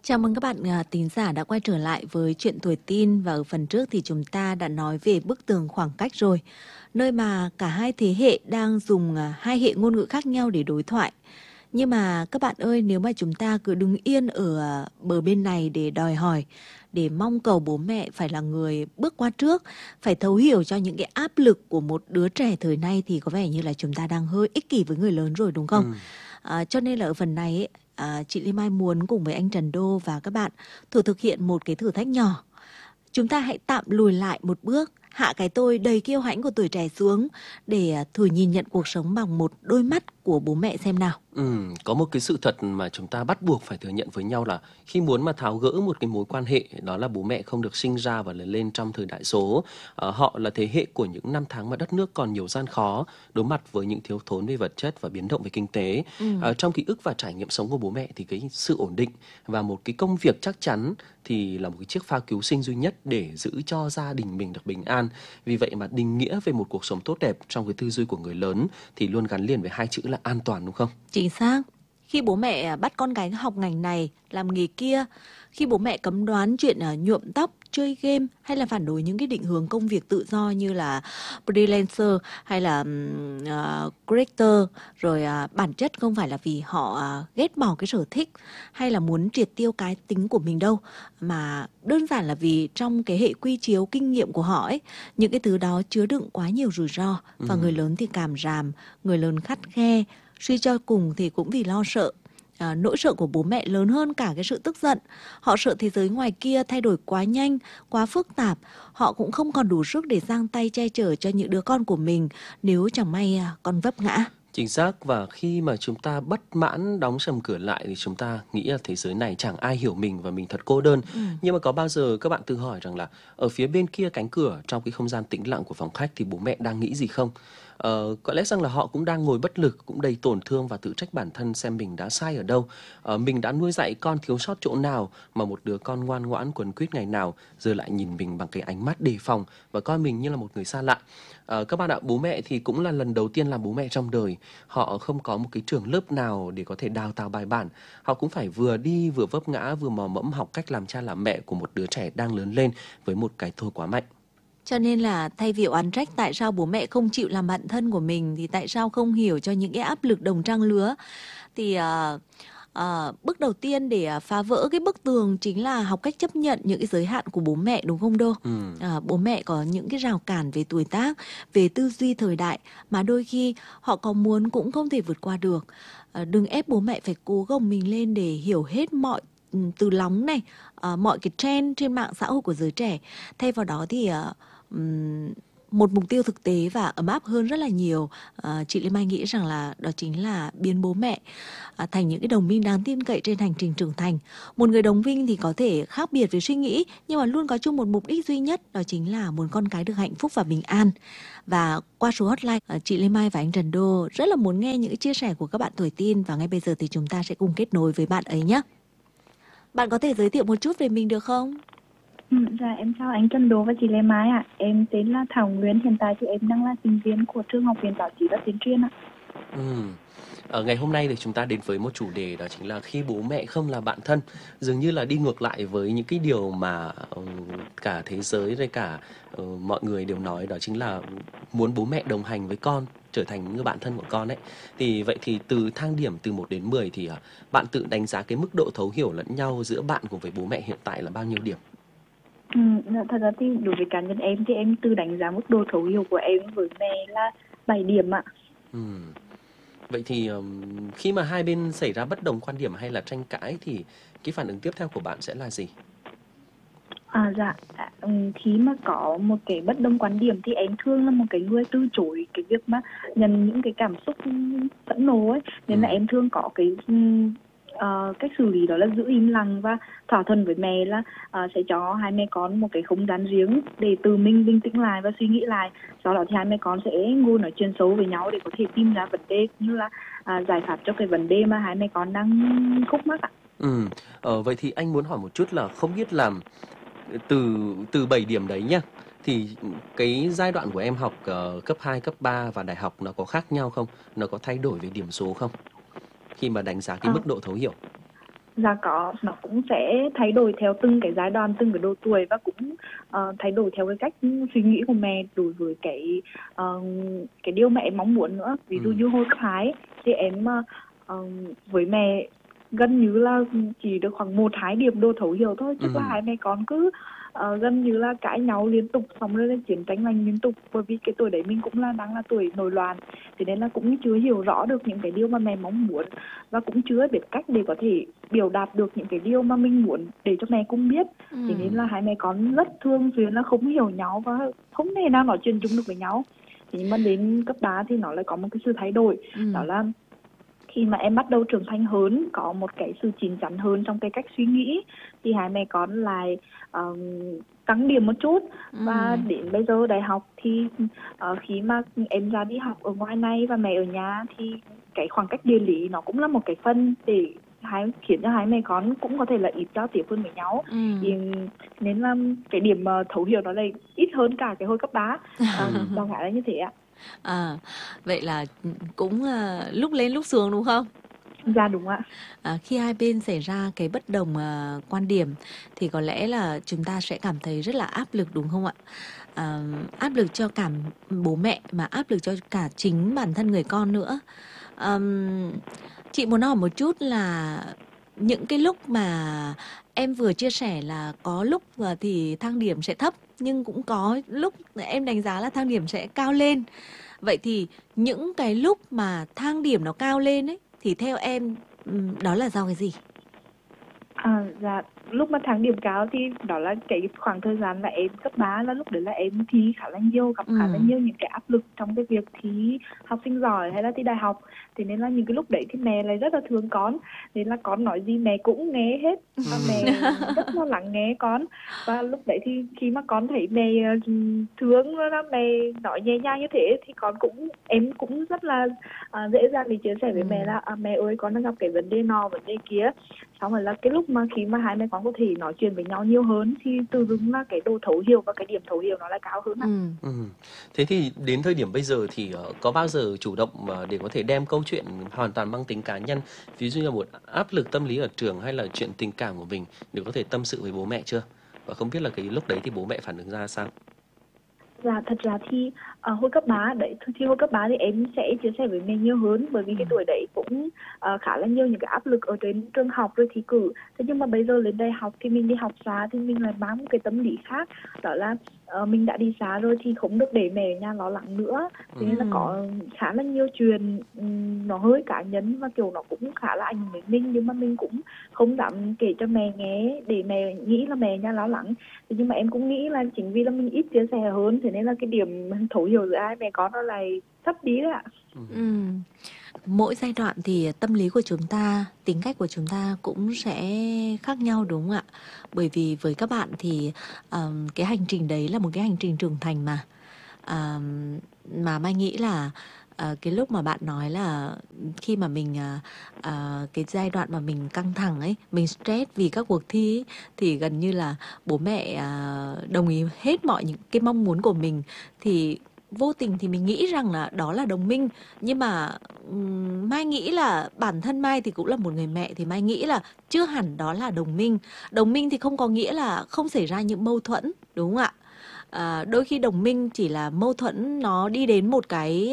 Chào mừng các bạn thính giả đã quay trở lại với chuyện tuổi teen, và ở phần trước thì chúng ta đã nói về bức tường khoảng cách rồi, nơi mà cả hai thế hệ đang dùng hai hệ ngôn ngữ khác nhau để đối thoại. Nhưng mà các bạn ơi, nếu mà chúng ta cứ đứng yên ở bờ bên này để đòi hỏi, để mong cầu bố mẹ phải là người bước qua trước, phải thấu hiểu cho những cái áp lực của một đứa trẻ thời nay, thì có vẻ như là chúng ta đang hơi ích kỷ với người lớn rồi, đúng không? Cho nên là ở phần này ấy, chị Lê Mai muốn cùng với anh Trần Đô và các bạn thử thực hiện một cái thử thách nhỏ. Chúng ta hãy tạm lùi lại một bước, hạ cái tôi đầy kiêu hãnh của tuổi trẻ xuống để thử nhìn nhận cuộc sống bằng một đôi mắt của bố mẹ xem nào. Có một cái sự thật mà chúng ta bắt buộc phải thừa nhận với nhau là khi muốn mà tháo gỡ một cái mối quan hệ, đó là bố mẹ không được sinh ra và lớn lên trong thời đại số. Họ là thế hệ của những năm tháng mà đất nước còn nhiều gian khó, đối mặt với những thiếu thốn về vật chất và biến động về kinh tế. Trong ký ức và trải nghiệm sống của bố mẹ thì cái sự ổn định và một cái công việc chắc chắn thì là một cái chiếc phao cứu sinh duy nhất để giữ cho gia đình mình được bình an. Vì vậy mà định nghĩa về một cuộc sống tốt đẹp trong cái tư duy của người lớn thì luôn gắn liền với hai chữ là an toàn, đúng không? Chính xác. Khi bố mẹ bắt con cái học ngành này, làm nghề kia, khi bố mẹ cấm đoán chuyện nhuộm tóc, chơi game, hay là phản đối những cái định hướng công việc tự do như là freelancer hay là creator, rồi bản chất không phải là vì họ ghét bỏ cái sở thích hay là muốn triệt tiêu cái tính của mình đâu, mà đơn giản là vì trong cái hệ quy chiếu kinh nghiệm của họ ấy, những cái thứ đó chứa đựng quá nhiều rủi ro, và người lớn thì càm ràm, người lớn khắt khe. Suy cho cùng thì cũng vì lo sợ. Nỗi sợ của bố mẹ lớn hơn cả cái sự tức giận. Họ sợ thế giới ngoài kia thay đổi quá nhanh, quá phức tạp. Họ cũng không còn đủ sức để giang tay che chở cho những đứa con của mình nếu chẳng may con vấp ngã. Chính xác, và khi mà chúng ta bất mãn đóng sầm cửa lại thì chúng ta nghĩ là thế giới này chẳng ai hiểu mình và mình thật cô đơn. Nhưng mà có bao giờ các bạn tự hỏi rằng là ở phía bên kia cánh cửa, trong cái không gian tĩnh lặng của phòng khách thì bố mẹ đang nghĩ gì không? Có lẽ rằng là họ cũng đang ngồi bất lực, cũng đầy tổn thương và tự trách bản thân xem mình đã sai ở đâu. Mình đã nuôi dạy con thiếu sót chỗ nào mà một đứa con ngoan ngoãn quấn quýt ngày nào giờ lại nhìn mình bằng cái ánh mắt đề phòng và coi mình như là một người xa lạ. Các bạn ạ, bố mẹ thì cũng là lần đầu tiên làm bố mẹ trong đời. Họ không có một cái trường lớp nào để có thể đào tạo bài bản. Họ cũng phải vừa đi vừa vấp ngã, vừa mò mẫm học cách làm cha làm mẹ của một đứa trẻ đang lớn lên với một cái tôi quá mạnh. Cho nên là thay vì oán trách tại sao bố mẹ không chịu làm bạn thân của mình, thì tại sao không hiểu cho những cái áp lực đồng trang lứa, thì bước đầu tiên để phá vỡ cái bức tường chính là học cách chấp nhận những cái giới hạn của bố mẹ, đúng không Đô? Bố mẹ có những cái rào cản về tuổi tác, về tư duy thời đại mà đôi khi họ có muốn cũng không thể vượt qua được. Đừng ép bố mẹ phải cố gồng mình lên để hiểu hết mọi từ nóng này, mọi cái trend trên mạng xã hội của giới trẻ. Thay vào đó thì một mục tiêu thực tế và ấm áp hơn rất là nhiều, chị Lê Mai nghĩ rằng là đó chính là biến bố mẹ thành những cái đồng minh đáng tin cậy trên hành trình trưởng thành. Một người đồng minh thì có thể khác biệt về suy nghĩ, nhưng mà luôn có chung một mục đích duy nhất, đó chính là muốn con cái được hạnh phúc và bình an. Và qua số hotline, chị Lê Mai và anh Trần Đô rất là muốn nghe những chia sẻ của các bạn tuổi teen, và ngay bây giờ thì chúng ta sẽ cùng kết nối với bạn ấy nhé. Bạn có thể giới thiệu một chút về mình được không? Dạ, em chào anh Trần Đô và chị Lê Mai ạ. Em tên là Thảo Nguyễn, hiện tại thì em đang là sinh viên của trường Học viện Báo chí và Tuyên truyền ạ. Ngày hôm nay thì chúng ta đến với một chủ đề, đó chính là khi bố mẹ không là bạn thân. Dường như là đi ngược lại với những cái điều mà cả thế giới rồi cả mọi người đều nói, đó chính là muốn bố mẹ đồng hành với con, trở thành những người bạn thân của con ấy. Thì vậy thì từ thang điểm từ 1 đến 10 thì bạn tự đánh giá cái mức độ thấu hiểu lẫn nhau giữa bạn cùng với bố mẹ hiện tại là bao nhiêu điểm? Thật ra thì đối với cá nhân em thì em tự đánh giá mức độ thấu hiểu của em với mẹ là 7 điểm ạ. Vậy thì khi mà hai bên xảy ra bất đồng quan điểm hay là tranh cãi thì cái phản ứng tiếp theo của bạn sẽ là gì? Khi mà có một cái bất đồng quan điểm thì em thường là một cái người từ chối cái việc mà nhận những cái cảm xúc phẫn nộ ấy, nên là em thường có cái cách xử lý đó là giữ im lặng và thỏa thuận với mẹ là sẽ cho hai mẹ con một cái không gian riêng để tự mình bình tĩnh lại và suy nghĩ lại. Sau đó thì hai mẹ con sẽ ngồi nói chuyện sâu với nhau để có thể tìm ra vấn đề cũng như là giải pháp cho cái vấn đề mà hai mẹ con đang khúc mắc ạ. Vậy thì anh muốn hỏi một chút là không biết là từ 7 điểm đấy nhá, thì cái giai đoạn của em học cấp 2, cấp 3 và đại học nó có khác nhau không? Nó có thay đổi về điểm số không? Khi mà đánh giá cái mức độ thấu hiểu. Dạ có, nó cũng sẽ thay đổi theo từng cái giai đoạn, từng cái độ tuổi, và cũng thay đổi theo cái cách suy nghĩ của mẹ đối với ờ, cái điều mà em mong muốn nữa. Ví dụ như hồi cấp 2 thì em với mẹ gần như là chỉ được khoảng 1-2 điểm đồ thấu hiểu thôi, chứ có hai mẹ con cứ gần như là cãi nhau liên tục, xong rồi là chiến tranh lành liên tục, bởi vì cái tuổi đấy mình cũng đang là tuổi nổi loạn, thế nên là cũng chưa hiểu rõ được những cái điều mà mẹ mong muốn, và cũng chưa biết cách để có thể biểu đạt được những cái điều mà mình muốn để cho mẹ cũng biết. Thế nên là hai mẹ con rất thường xuyên là không hiểu nhau và không thể nào nói chuyện chung được với nhau. Thế nhưng mà đến cấp 3 thì nó lại có một cái sự thay đổi, đó là khi mà em bắt đầu trưởng thành hơn, có một cái sự chín chắn hơn trong cái cách suy nghĩ, thì hai mẹ con lại tăng điểm một chút. Và đến bây giờ đại học thì khi mà em ra đi học ở ngoài này và mẹ ở nhà, thì cái khoảng cách địa lý nó cũng là một cái phần để khiến cho hai mẹ con cũng có thể là ít giao tiếp hơn với nhau. Nên là cái điểm thấu hiểu nó lại ít hơn cả cái hồi cấp 3. Đại khái là như thế ạ. Vậy là cũng lúc lên lúc xuống đúng không? Dạ đúng ạ. Khi hai bên xảy ra cái bất đồng quan điểm thì có lẽ là chúng ta sẽ cảm thấy rất là áp lực đúng không ạ? Áp lực cho cả bố mẹ mà áp lực cho cả chính bản thân người con nữa. Chị muốn hỏi một chút là những cái lúc mà em vừa chia sẻ là có lúc thì thang điểm sẽ thấp, nhưng cũng có lúc em đánh giá là thang điểm sẽ cao lên. Vậy thì những cái lúc mà thang điểm nó cao lên ấy thì theo em đó là do cái gì? Dạ, lúc mà thang điểm cao thì đó là cái khoảng thời gian là em cấp 3, là lúc đấy là em thi khá là nhiều, gặp khá là nhiều những cái áp lực trong cái việc thi học sinh giỏi hay là thi đại học. Thế nên là những cái lúc đấy thì mẹ lại rất là thương con, nên là con nói gì mẹ cũng nghe hết, và mẹ rất là lắng nghe con. Và lúc đấy thì khi mà con thấy mẹ thương và mẹ nói nhẹ nhàng như thế thì em cũng rất là dễ dàng để chia sẻ với mẹ là mẹ ơi, con đang gặp cái vấn đề nọ vấn đề kia. Xong rồi là cái lúc mà khi mà hai mẹ con có thể nói chuyện với nhau nhiều hơn thì tự dưng là cái độ thấu hiểu và cái điểm thấu hiểu nó lại cao hơn. Thế thì đến thời điểm bây giờ thì có bao giờ chủ động để có thể đem câu chuyện hoàn toàn mang tính cá nhân, ví dụ như một áp lực tâm lý ở trường hay là chuyện tình cảm của mình, để có thể tâm sự với bố mẹ chưa? Và không biết là cái lúc đấy thì bố mẹ phản ứng ra sao? Dạ, thật ra thì hồi cấp 3 đấy, thì hồi cấp 3 thì em sẽ chia sẻ với mẹ nhiều hơn, bởi vì cái tuổi đấy cũng khá là nhiều những cái áp lực ở trên trường học rồi thi cử. Thế nhưng mà bây giờ lên đại học thì mình đi học xa thì mình lại mang một cái tâm lý khác, đó là mình đã đi xa rồi thì không được để mẹ ở nhà lo lắng nữa. Thế nên là có khá là nhiều chuyện nó hơi cá nhân và kiểu nó cũng khá là ảnh hưởng đến mình, nhưng mà mình cũng không dám kể cho mẹ nghe để mẹ nghĩ là mẹ ở nhà lo lắng. Thế nhưng mà em cũng nghĩ là chính vì là mình ít chia sẻ hơn, thế nên là cái điểm thấu hiểu giữa hai mẹ con nó lại thấp đi đấy ạ. Mỗi giai đoạn thì tâm lý của chúng ta, tính cách của chúng ta cũng sẽ khác nhau đúng không ạ? Bởi vì với các bạn thì cái hành trình đấy là một cái hành trình trưởng thành mà. Mà Mai nghĩ là cái lúc mà bạn nói là khi mà mình cái giai đoạn mà mình căng thẳng ấy, mình stress vì các cuộc thi ấy, thì gần như là bố mẹ đồng ý hết mọi những cái mong muốn của mình, thì vô tình thì mình nghĩ rằng là đó là đồng minh. Nhưng mà Mai nghĩ là bản thân Mai thì cũng là một người mẹ, thì Mai nghĩ là chưa hẳn đó là đồng minh. Đồng minh thì không có nghĩa là không xảy ra những mâu thuẫn, đúng không ạ? Đôi khi đồng minh chỉ là mâu thuẫn nó đi đến một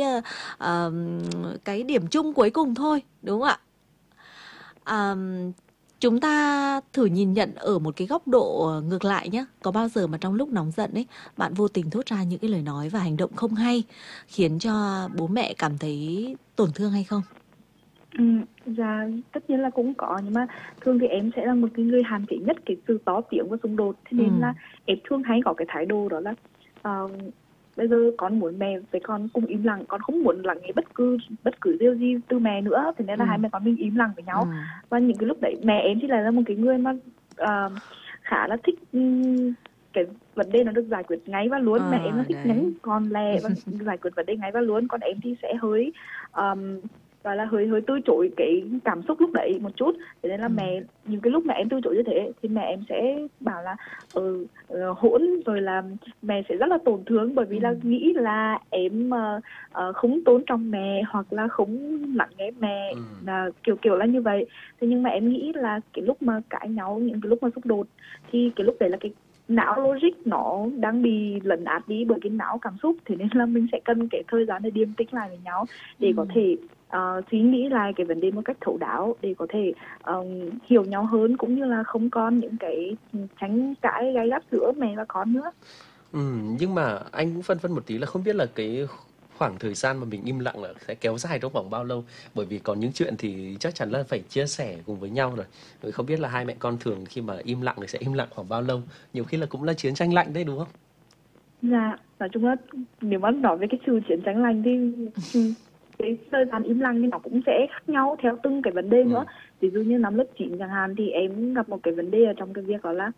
cái điểm chung cuối cùng thôi, đúng không ạ? Chúng ta thử nhìn nhận ở một cái góc độ ngược lại nhé. Có bao giờ mà trong lúc nóng giận ấy, bạn vô tình thốt ra những cái lời nói và hành động không hay, khiến cho bố mẹ cảm thấy tổn thương hay không? Dạ, tất nhiên là cũng có, nhưng mà thường thì em sẽ là một cái người hạn chế nhất cái sự to tiếng và xung đột. Thế nên là em thường hay có cái thái độ đó là bây giờ con muốn mẹ với con cùng im lặng, con không muốn lắng nghe bất cứ điều gì từ mẹ nữa. Thế nên là hai mẹ con mình im lặng với nhau. Và những cái lúc đấy mẹ em thì lại là một cái người mà khá là thích cái vấn đề nó được giải quyết ngay và luôn. Mẹ em nó thích nhấn con lẹ và giải quyết vấn đề ngay và luôn. Còn em thì sẽ hơi gọi là hơi hơi từ chối cái cảm xúc lúc đấy một chút. Thế nên là mẹ, những cái lúc mà em từ chối như thế thì mẹ em sẽ bảo là hỗn, rồi là mẹ sẽ rất là tổn thương, bởi vì là nghĩ là em không tôn trọng mẹ hoặc là không lắng nghe mẹ, là kiểu là như vậy. Thế nhưng mà em nghĩ là cái lúc mà cãi nhau, những cái lúc mà xung đột, thì cái lúc đấy là cái não logic nó đang bị lấn át đi bởi cái não cảm xúc. Thế nên là mình sẽ cần cái thời gian để điềm tĩnh lại với nhau, để có thể suy nghĩ lại cái vấn đề một cách thấu đáo, để có thể hiểu nhau hơn, cũng như là không còn những cái tranh cãi gay gắt giữa mẹ và con nữa. Nhưng mà anh cũng phân vân một tí là không biết là cái khoảng thời gian mà mình im lặng là sẽ kéo dài trong vòng bao lâu, bởi vì có những chuyện thì chắc chắn là phải chia sẻ cùng với nhau rồi. Không biết là hai mẹ con thường khi mà im lặng thì sẽ im lặng khoảng bao lâu, nhiều khi là cũng là chiến tranh lạnh đấy đúng không? Dạ, nói chung là nếu mà nói về cái sự chiến tranh lạnh thì cái thời gian im lặng thì nó cũng sẽ khác nhau theo từng cái vấn đề nữa. Ví dụ như năm lớp 9 chẳng hạn, thì em gặp một cái vấn đề ở trong cái việc đó là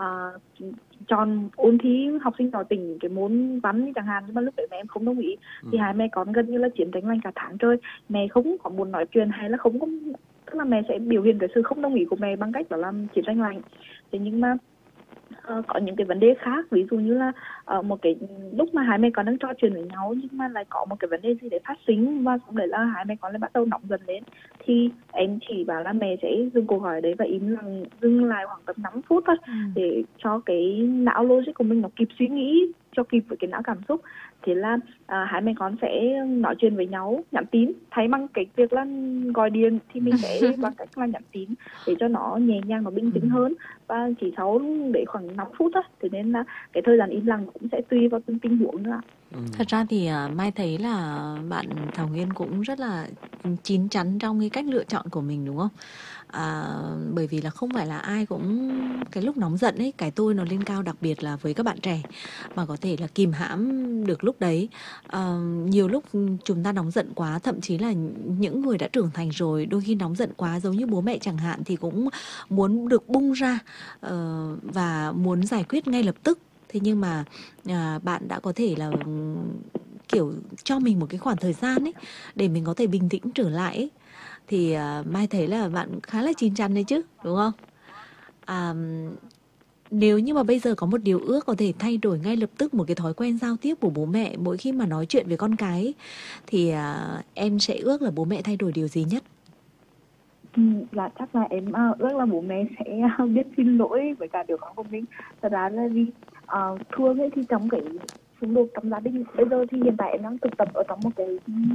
chọn ôn thi học sinh giỏi tỉnh cái môn văn chẳng hạn, nhưng mà lúc đấy mẹ em không đồng ý. Thì hai mẹ con gần như là chiến tranh lạnh cả tháng trời, mẹ không có muốn nói chuyện, hay là không có, tức là mẹ sẽ biểu hiện cái sự không đồng ý của mẹ bằng cách đó là chiến tranh lạnh. Thế nhưng mà có những cái vấn đề khác, ví dụ như là một cái lúc mà hai mẹ con đang trò chuyện với nhau, nhưng mà lại có một cái vấn đề gì để phát sinh, và sau đấy là hai mẹ con lại bắt đầu nóng dần lên, thì em chỉ bảo là mẹ sẽ dừng cuộc hỏi đấy và im lặng, dừng lại khoảng tầm 5 phút thôi, để cho cái não logic của mình nó kịp suy nghĩ, cho kịp với cái não cảm xúc. Thế là hai mẹ con sẽ nói chuyện với nhau, nhắn tin, thay bằng cái việc là gọi điện thì mình sẽ bằng cách là nhắn tin để cho nó nhẹ nhàng, nó bình tĩnh hơn. Và chỉ sau để khoảng 5 phút thôi. Thế nên là cái thời gian im lặng cũng sẽ tùy vào từng tình huống nữa. Thật ra thì Mai thấy là bạn Thảo Nguyên cũng rất là chín chắn trong cái cách lựa chọn của mình đúng không? Bởi vì là không phải là ai cũng cái lúc nóng giận ấy, cái tôi nó lên cao, đặc biệt là với các bạn trẻ mà có thể là kìm hãm được lúc đấy. Nhiều lúc chúng ta nóng giận quá, thậm chí là những người đã trưởng thành rồi, đôi khi nóng giận quá giống như bố mẹ chẳng hạn, thì cũng muốn được bung ra và muốn giải quyết ngay lập tức. Thế nhưng mà bạn đã có thể là kiểu cho mình một cái khoảng thời gian ấy để mình có thể bình tĩnh trở lại ấy. Thì Mai thấy là bạn khá là chín chắn đấy chứ, đúng không? Nếu như mà bây giờ có một điều ước có thể thay đổi ngay lập tức một cái thói quen giao tiếp của bố mẹ mỗi khi mà nói chuyện với con cái ấy, thì em sẽ ước là bố mẹ thay đổi điều gì nhất? Là chắc là em ước là bố mẹ sẽ biết xin lỗi với cả đứa con của mình. Thật ra là vì thường ấy thì trong cái xung đột trong gia đình, bây giờ thì hiện tại em đang thực tập ở trong một cái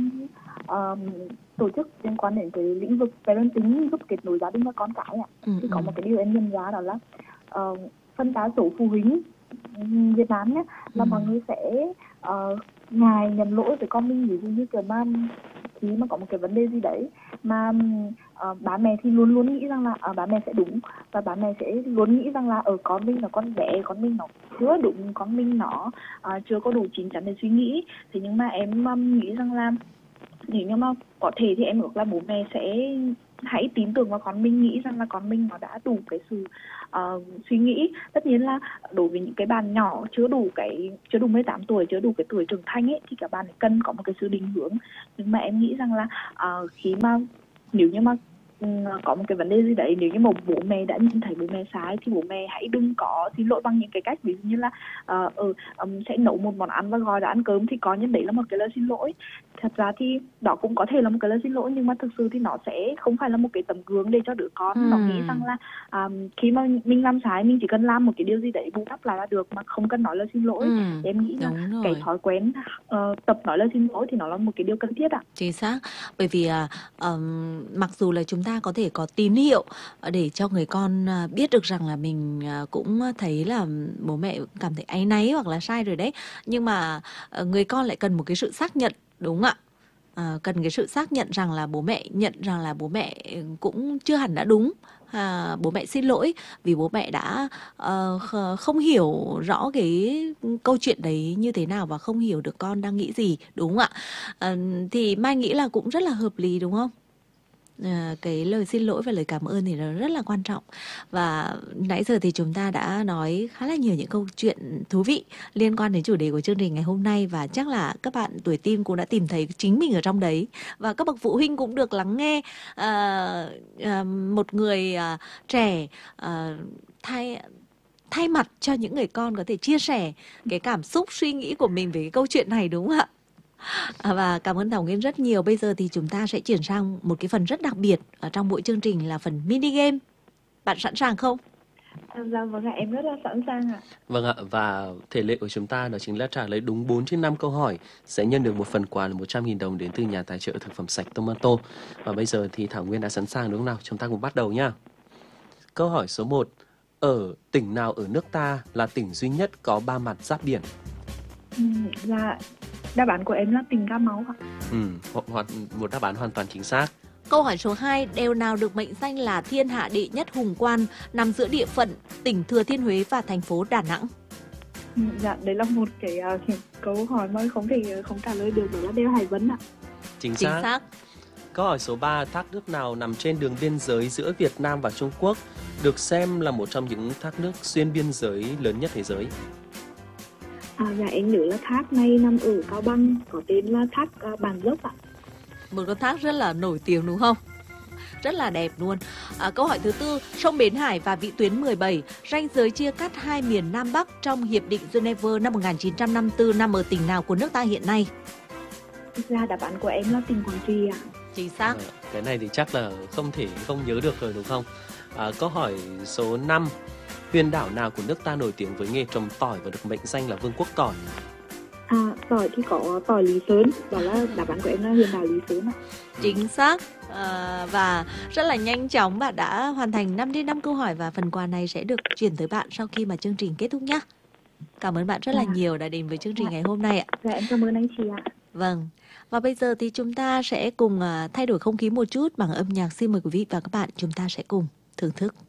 tổ chức liên quan đến cái lĩnh vực parenting, giúp kết nối gia đình và con cái ạ. Thì có một cái điều em nhận ra đó là phần đa số phụ huynh Việt Nam nhé, là mọi người sẽ ngại nhận lỗi với con mình. Ví dụ như kiểu mà khi mà có một cái vấn đề gì đấy mà bà mẹ thì luôn luôn nghĩ rằng là bà mẹ sẽ đúng, và bà mẹ sẽ luôn nghĩ rằng là ở con mình là con bé, con mình nó chưa đúng, con mình nó chưa có đủ chín chắn để suy nghĩ. Thế nhưng mà em nghĩ rằng là nếu như mà có thể thì em ước là bố mẹ sẽ hãy tin tưởng vào con mình, nghĩ rằng là con mình nó đã đủ cái sự suy nghĩ. Tất nhiên là đối với những cái bạn nhỏ chưa đủ 18 tuổi, chưa đủ cái tuổi trưởng thành ấy, thì các bạn cần có một cái sự định hướng. Nhưng mà em nghĩ rằng là khi mà nếu như mà có một cái vấn đề gì đấy, nếu như mà bố mẹ đã nhìn thấy bố mẹ sai thì bố mẹ hãy đừng có xin lỗi bằng những cái cách ví dụ như là sẽ nấu một món ăn và gọi là ăn cơm, thì coi như đấy là một cái lời xin lỗi. Thật ra thì đó cũng có thể là một cái lời xin lỗi, nhưng mà thực sự thì nó sẽ không phải là một cái tấm gương để cho đứa con nó nghĩ rằng là khi mà mình làm sai, mình chỉ cần làm một cái điều gì đấy bù đắp lại là được, mà không cần nói lời xin lỗi. Em nghĩ là cái thói quen tập nói lời xin lỗi thì nó là một cái điều cần thiết ạ. Chính xác. Bởi vì mặc dù là chúng ta có thể có tín hiệu để cho người con biết được rằng là mình cũng thấy là bố mẹ cảm thấy áy náy hoặc là sai rồi đấy, nhưng mà người con lại cần một cái sự xác nhận, đúng không ạ? Cần cái sự xác nhận rằng là bố mẹ nhận rằng là bố mẹ cũng chưa hẳn đã đúng. Bố mẹ xin lỗi vì bố mẹ đã không hiểu rõ cái câu chuyện đấy như thế nào và không hiểu được con đang nghĩ gì, đúng không ạ? Thì Mai nghĩ là cũng rất là hợp lý, đúng không? cái lời xin lỗi và lời cảm ơn thì nó rất là quan trọng. Và nãy giờ thì chúng ta đã nói khá là nhiều những câu chuyện thú vị liên quan đến chủ đề của chương trình ngày hôm nay, và chắc là các bạn tuổi teen cũng đã tìm thấy chính mình ở trong đấy, và các bậc phụ huynh cũng được lắng nghe một người trẻ thay mặt cho những người con có thể chia sẻ cái cảm xúc, suy nghĩ của mình về cái câu chuyện này, đúng không ạ? Và cảm ơn Thảo Nguyên rất nhiều. Bây giờ thì chúng ta sẽ chuyển sang một cái phần rất đặc biệt ở trong mỗi chương trình là phần mini game. Bạn sẵn sàng không? Dạ vâng ạ, em rất là sẵn sàng ạ. Vâng ạ, và thể lệ của chúng ta đó chính là trả lời đúng 4 trên 5 câu hỏi sẽ nhận được một phần quà là 100.000 đồng đến từ nhà tài trợ thực phẩm sạch Tomato. Và bây giờ thì Thảo Nguyên đã sẵn sàng đúng không nào? Chúng ta cùng bắt đầu nhá. Câu hỏi số 1. Ở tỉnh nào ở nước ta là tỉnh duy nhất có 3 mặt giáp biển? Dạ, đáp án của em là tỉnh Cà Mau ạ. Một đáp án hoàn toàn chính xác. Câu hỏi số 2. Đèo nào được mệnh danh là thiên hạ đệ nhất hùng quan, nằm giữa địa phận tỉnh Thừa Thiên Huế và thành phố Đà Nẵng? Dạ, đấy là một cái câu hỏi mà không thể không trả lời được, đó là đèo Hải Vân ạ. Chính xác. Câu hỏi số 3. Thác nước nào nằm trên đường biên giới giữa Việt Nam và Trung Quốc, được xem là một trong những thác nước xuyên biên giới lớn nhất thế giới? Dạ, em nhớ là thác này nằm ở Cao Bằng, có tên là thác Bản Dốc ạ. Một con thác rất là nổi tiếng đúng không? Rất là đẹp luôn. Câu hỏi thứ 4. Sông Bến Hải và vĩ tuyến 17, ranh giới chia cắt hai miền Nam Bắc trong Hiệp định Geneva năm 1954 nằm ở tỉnh nào của nước ta hiện nay? Dạ, đáp án của em là tỉnh Quảng Trị ạ. Chính xác. Cái này thì chắc là không thể không nhớ được rồi đúng không? Câu hỏi số 5. Huyền đảo nào của nước ta nổi tiếng với nghề trồng tỏi và được mệnh danh là vương quốc tỏi? Tỏi thì có tỏi Lý Sơn, đó là đáp án của em là huyền đảo Lý Sơn ạ. Chính xác. Và rất là nhanh chóng bạn đã hoàn thành 5 trên 5 câu hỏi, và phần quà này sẽ được chuyển tới bạn sau khi mà chương trình kết thúc nhé. Cảm ơn bạn rất là nhiều đã đến với chương trình ngày hôm nay ạ. Dạ, em cảm ơn anh chị ạ. Vâng. Và bây giờ thì chúng ta sẽ cùng thay đổi không khí một chút bằng âm nhạc. Xin mời quý vị và các bạn chúng ta sẽ cùng thưởng thức.